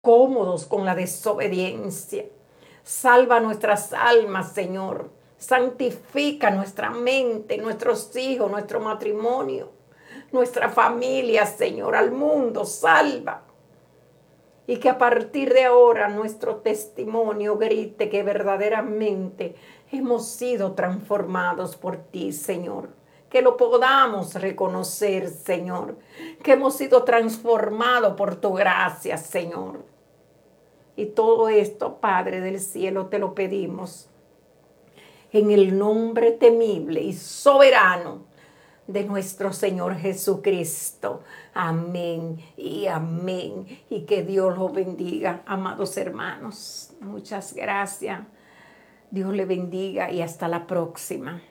cómodos con la desobediencia. Salva nuestras almas, Señor. Santifica nuestra mente, nuestros hijos, nuestro matrimonio, nuestra familia, Señor, al mundo. Salva. Y que a partir de ahora nuestro testimonio grite que verdaderamente hemos sido transformados por ti, Señor. Que lo podamos reconocer, Señor. Que hemos sido transformados por tu gracia, Señor. Y todo esto, Padre del cielo, te lo pedimos en el nombre temible y soberano de nuestro Señor Jesucristo. Amén y amén. Y que Dios los bendiga, amados hermanos. Muchas gracias. Dios le bendiga y hasta la próxima.